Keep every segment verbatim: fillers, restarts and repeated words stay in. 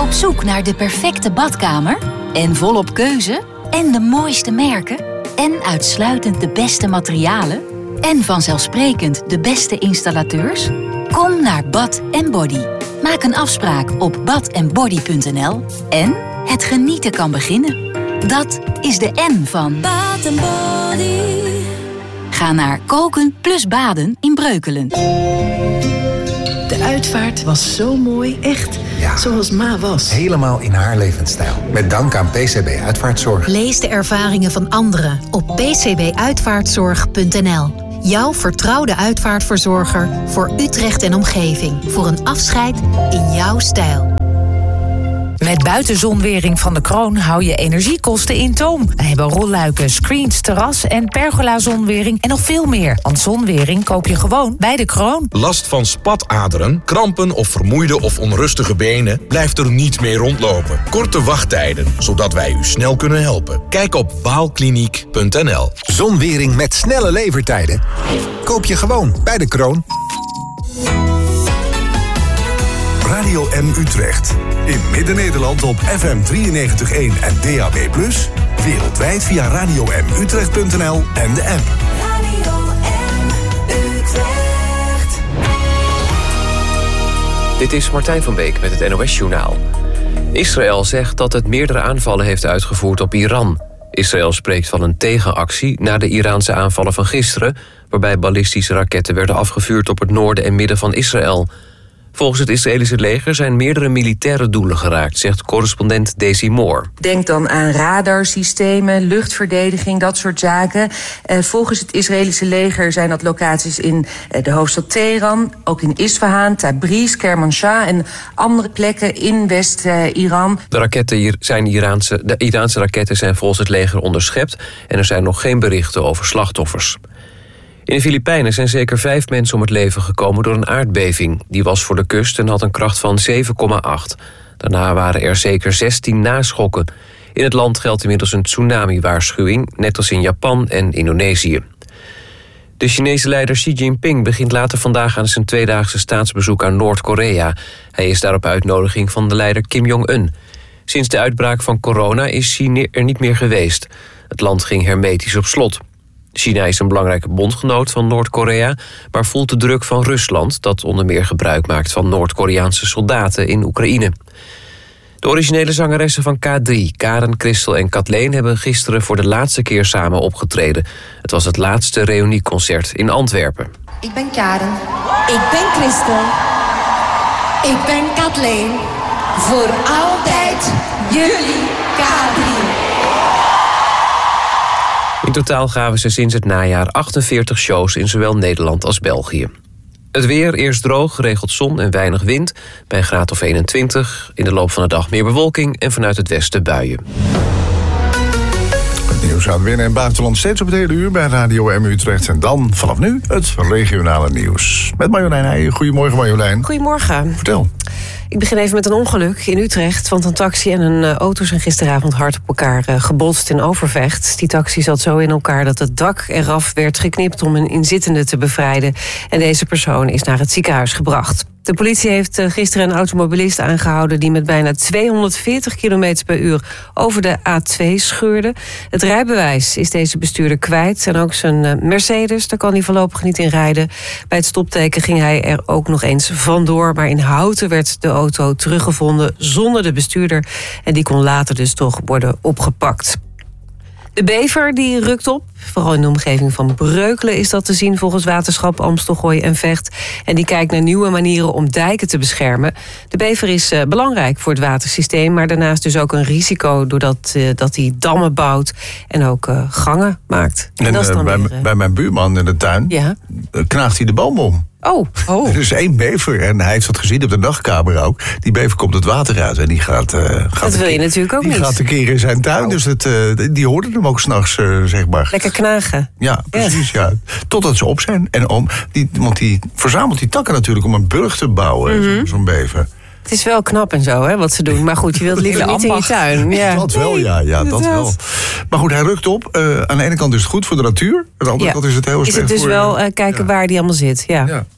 Op zoek naar de perfecte badkamer? En volop keuze? En de mooiste merken? En uitsluitend de beste materialen? En vanzelfsprekend de beste installateurs? Kom naar Bath en Body. Maak een afspraak op bath en body punt n l en het genieten kan beginnen. Dat is de N van Bath en Body. Ga naar koken plus baden in Breukelen. De uitvaart was zo mooi, echt Ja. zoals Ma was. Helemaal in haar levensstijl. Met dank aan P C B Uitvaartzorg. Lees de ervaringen van anderen op p c b uitvaartzorg punt n l. Jouw vertrouwde uitvaartverzorger voor Utrecht en omgeving. Voor een afscheid in jouw stijl. Met buitenzonwering van de Kroon hou je energiekosten in toom. We hebben rolluiken, screens, terras en pergola-zonwering en nog veel meer. Want zonwering koop je gewoon bij de Kroon. Last van spataderen, krampen of vermoeide of onrustige benen? Blijft er niet meer rondlopen. Korte wachttijden, zodat wij u snel kunnen helpen. Kijk op waalkliniek punt n l. Zonwering met snelle levertijden. Koop je gewoon bij de Kroon. Radio M Utrecht. In Midden-Nederland op F M drieënnegentig komma één en D A B plus. Wereldwijd via radio m utrecht punt n l en de app. Radio M Utrecht. Dit is Martijn van Beek met het N O S-journaal. Israël zegt dat het meerdere aanvallen heeft uitgevoerd op Iran. Israël spreekt van een tegenactie na de Iraanse aanvallen van gisteren, waarbij ballistische raketten werden afgevuurd op het noorden en midden van Israël. Volgens het Israëlische leger zijn meerdere militaire doelen geraakt, zegt correspondent Daisy Moore. Denk dan aan radarsystemen, luchtverdediging, dat soort zaken. Uh, volgens het Israëlische leger zijn dat locaties in uh, de hoofdstad Teheran, ook in Isfahan, Tabriz, Kermanshah en andere plekken in West-Iran. De raketten zijn Iraanse, de Iraanse raketten zijn volgens het leger onderschept en er zijn nog geen berichten over slachtoffers. In de Filipijnen zijn zeker vijf mensen om het leven gekomen door een aardbeving. Die was voor de kust en had een kracht van zeven komma acht. Daarna waren er zeker zestien naschokken. In het land geldt inmiddels een tsunami-waarschuwing, net als in Japan en Indonesië. De Chinese leider Xi Jinping begint later vandaag aan zijn tweedaagse staatsbezoek aan Noord-Korea. Hij is daar op uitnodiging van de leider Kim Jong-un. Sinds de uitbraak van corona is Xi er niet meer geweest. Het land ging hermetisch op slot. China is een belangrijke bondgenoot van Noord-Korea, maar voelt de druk van Rusland, dat onder meer gebruik maakt van Noord-Koreaanse soldaten in Oekraïne. De originele zangeressen van K drie, Karen, Christel en Kathleen, hebben gisteren voor de laatste keer samen opgetreden. Het was het laatste reunieconcert in Antwerpen. Ik ben Karen. Ik ben Christel. Ik ben Kathleen. Voor altijd jullie K drie. In totaal gaven ze sinds het najaar achtenveertig shows in zowel Nederland als België. Het weer, eerst droog, geregeld zon en weinig wind. Bij een graad of eenentwintig. In de loop van de dag meer bewolking en vanuit het westen buien. Het nieuws aan binnen- en buitenland steeds op het hele uur bij Radio M Utrecht. En dan vanaf nu het regionale nieuws. Met Marjolein Heijen. Goedemorgen Marjolein. Goedemorgen. Vertel. Ik begin even met een ongeluk in Utrecht. Want een taxi en een auto zijn gisteravond hard op elkaar gebotst in Overvecht. Die taxi zat zo in elkaar dat het dak eraf werd geknipt om een inzittende te bevrijden. En deze persoon is naar het ziekenhuis gebracht. De politie heeft gisteren een automobilist aangehouden die met bijna tweehonderdveertig kilometer per uur over de A twee scheurde. Het rijbewijs is deze bestuurder kwijt en ook zijn Mercedes, daar kan hij voorlopig niet in rijden. Bij het stopteken ging hij er ook nog eens vandoor, maar in Houten werd de auto teruggevonden zonder de bestuurder en die kon later dus toch worden opgepakt. De bever die rukt op. Vooral in de omgeving van Breukelen is dat te zien volgens Waterschap Amstelgooi en Vecht. En die kijkt naar nieuwe manieren om dijken te beschermen. De bever is uh, belangrijk voor het watersysteem, maar daarnaast dus ook een risico doordat uh, dat hij dammen bouwt en ook uh, gangen maakt. En, en dat is dan uh, bij, weer, uh... bij mijn buurman in de tuin ja? knaagt hij de boom om. Oh, oh. Er is één bever en hij heeft dat gezien op de dagkamer ook. Die bever komt het water uit en die gaat... Uh, gaat dat wil je keer, natuurlijk ook die niet. Die gaat een keer in zijn tuin, nou. dus het, uh, die hoorden hem ook s'nachts, uh, zeg maar. Lekker knagen. Ja, precies, ja. ja. Totdat ze op zijn. En om, die, want die verzamelt die takken natuurlijk om een burg te bouwen, mm-hmm. zo'n bever. Het is wel knap en zo, hè, wat ze doen. Maar goed, je wilt liever niet in je tuin. Ja. Dat wel, ja, ja dat wel. Maar goed, hij rukt op. Uh, aan de ene kant is het goed voor de natuur. Aan de andere ja. kant is het heel slecht voor... Is het dus voor, wel uh, kijken ja. waar die allemaal zit, ja. ja.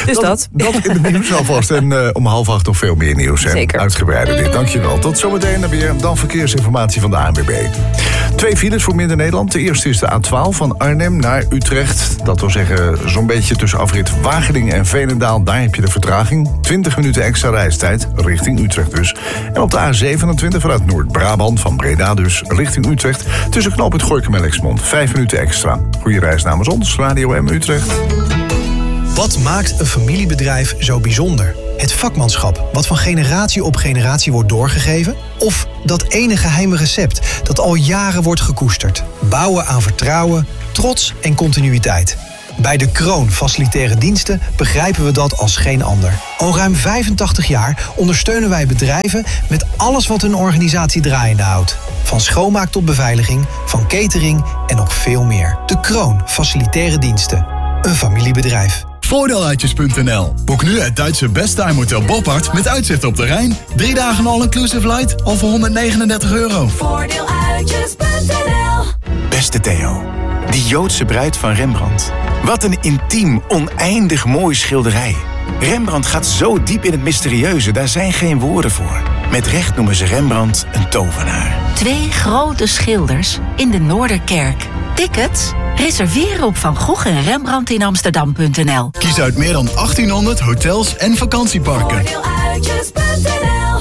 Dus dat. Dat, dat in het nieuws alvast. En uh, om half acht nog veel meer nieuws. En Zeker. Uitgebreider dit. Dankjewel. Tot zometeen dan weer. Dan verkeersinformatie van de A N W B. Twee files voor Midden-Nederland. De eerste is de A twaalf van Arnhem naar Utrecht. Dat wil zeggen zo'n beetje tussen afrit Wageningen en Veenendaal. Daar heb je de vertraging. twintig minuten extra reistijd richting Utrecht dus. En op de A zevenentwintig vanuit Noord-Brabant van Breda dus richting Utrecht. Tussen knooppunt Gorinchem en Lexmond. Vijf minuten extra. Goeie reis namens ons. Radio M Utrecht. Wat maakt een familiebedrijf zo bijzonder? Het vakmanschap, wat van generatie op generatie wordt doorgegeven? Of dat ene geheime recept dat al jaren wordt gekoesterd? Bouwen aan vertrouwen, trots en continuïteit. Bij De Kroon Facilitaire Diensten begrijpen we dat als geen ander. Al ruim vijfentachtig jaar ondersteunen wij bedrijven met alles wat hun organisatie draaiende houdt. Van schoonmaak tot beveiliging, van catering en nog veel meer. De Kroon Facilitaire Diensten. Een familiebedrijf. Voordeeluitjes punt n l. Boek nu het Duitse Besttime Hotel Boppard met uitzicht op de Rijn. Drie dagen all-inclusive flight al voor honderdnegenendertig euro. Voordeeluitjes punt n l. Beste Theo, die Joodse bruid van Rembrandt. Wat een intiem, oneindig mooi schilderij. Rembrandt gaat zo diep in het mysterieuze, daar zijn geen woorden voor. Met recht noemen ze Rembrandt een tovenaar. Twee grote schilders in de Noorderkerk. Tickets? Reserveren op Van Gogh en Rembrandt in Amsterdam punt n l. Kies uit meer dan achttienhonderd hotels en vakantieparken. Voordeeluitjes punt n l.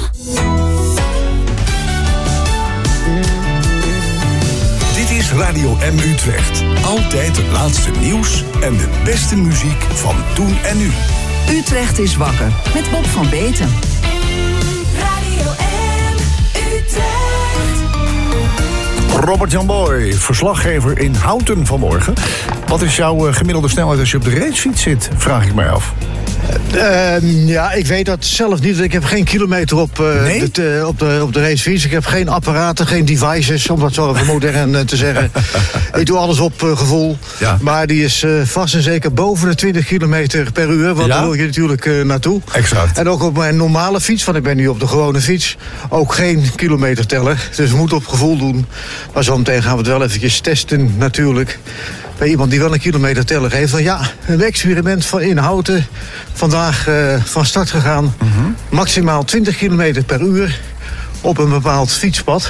Dit is Radio M Utrecht. Altijd het laatste nieuws en de beste muziek van toen en nu. Utrecht is wakker met Bob van Beten. Radio M Utrecht. Robert-Jan Boy, verslaggever in Houten vanmorgen. Wat is jouw gemiddelde snelheid als je op de racefiets zit, vraag ik mij af. Uh, ja, ik weet dat zelf niet. Ik heb geen kilometer op, uh, nee? de, uh, op, de, op de racefiets. Ik heb geen apparaten, geen devices, om dat zo even modern uh, te zeggen. Ik doe alles op uh, gevoel. Ja. Maar die is uh, vast en zeker boven de twintig kilometer per uur. Want ja? Daar wil je natuurlijk uh, naartoe. Exact. En ook op mijn normale fiets, want ik ben nu op de gewone fiets, ook geen kilometerteller. Dus we moeten op gevoel doen. Maar zometeen gaan we het wel eventjes testen natuurlijk. Bij iemand die wel een kilometerteller heeft. Van ja, een experiment van in Houten. Vandaag uh, van start gegaan. Mm-hmm. Maximaal twintig kilometer per uur. Op een bepaald fietspad.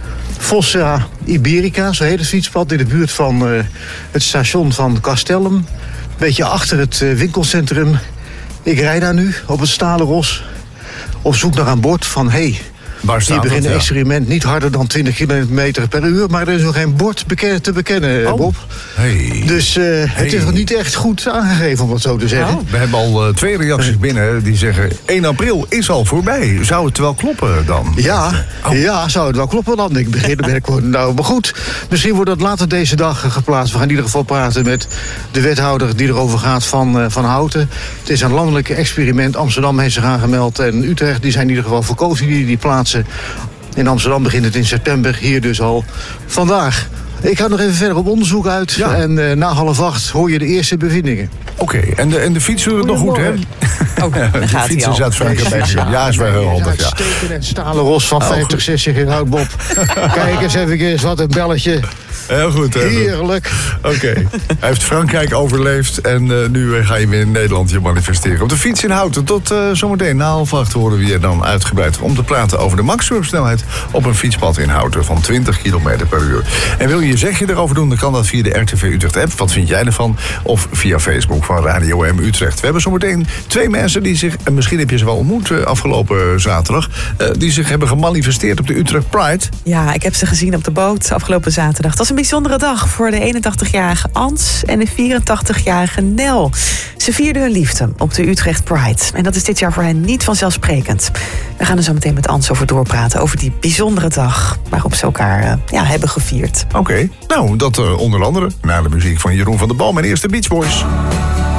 Fossa Iberica, zo heet het fietspad. In de buurt van uh, het station van Castellum. Een beetje achter het uh, winkelcentrum. Ik rijd daar nu op het Stalen Ros. Op zoek naar een bord van hey. Die beginnen een experiment niet harder dan twintig kilometer per uur. Maar er is nog geen bord beken- te bekennen, oh. Bob. Hey. Dus uh, hey. Het is nog niet echt goed aangegeven, om het zo te zeggen. Oh. We hebben al uh, twee reacties binnen die zeggen één april is al voorbij. Zou het wel kloppen dan? Ja, oh. ja zou het wel kloppen dan. Ik begin ben ik nou, maar goed. Misschien wordt dat later deze dag geplaatst. We gaan in ieder geval praten met de wethouder die erover gaat van, uh, van Houten. Het is een landelijk experiment. Amsterdam heeft zich aangemeld en Utrecht. Die zijn in ieder geval verkozen die die plaatsen. In Amsterdam begint het in september, hier dus al vandaag. Ik ga nog even verder op onderzoek uit. Ja. En uh, na half acht hoor je de eerste bevindingen. Oké, okay. en, de, en de fiets doet het nog goed, hè? Oh, de fiets is uit Frankrijk. Ja, is wel heel handig, ja. Steken en stalen ros van oh, vijftig, zestig in hout, Bob. Kijk eens even, wat een belletje. Heel goed, hè? Heerlijk. Oké. Okay. Hij heeft Frankrijk overleefd en uh, nu ga je weer in Nederland je manifesteren. Op de fiets in Houten. Tot uh, zometeen na half acht horen we je dan uitgebreid om te praten over de maximumsnelheid op een fietspad in Houten van twintig kilometer per uur. En wil je je zegje erover doen, dan kan dat via de R T V Utrecht app. Wat vind jij ervan? Of via Facebook van Radio M Utrecht. We hebben zometeen twee mensen die zich, en misschien heb je ze wel ontmoet uh, afgelopen zaterdag, uh, die zich hebben gemanifesteerd op de Utrecht Pride. Ja, ik heb ze gezien op de boot afgelopen zaterdag. Dat was een bijzondere dag voor de eenentachtigjarige Ans en de vierentachtigjarige Nel. Ze vierden hun liefde op de Utrecht Pride. En dat is dit jaar voor hen niet vanzelfsprekend. We gaan er zo meteen met Ans over doorpraten, over die bijzondere dag waarop ze elkaar uh, ja, hebben gevierd. Oké, okay. Nou, dat uh, onder andere na de muziek van Jeroen van der Boom en eerste Beach Boys.